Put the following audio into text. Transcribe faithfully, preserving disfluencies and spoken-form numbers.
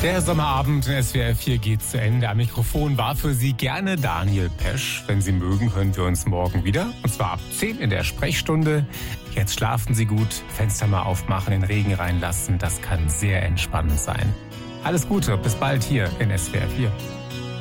Der Sommerabend in S W R vier geht zu Ende. Am Mikrofon war für Sie gerne Daniel Pesch. Wenn Sie mögen, hören wir uns morgen wieder. Und zwar ab zehn in der Sprechstunde. Jetzt schlafen Sie gut, Fenster mal aufmachen, den Regen reinlassen. Das kann sehr entspannend sein. Alles Gute, bis bald hier in S W R vier.